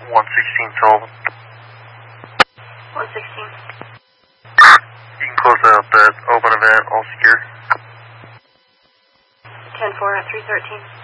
116 Sullivan. 116. You can close out that open event, all secure. 10-4 at 313.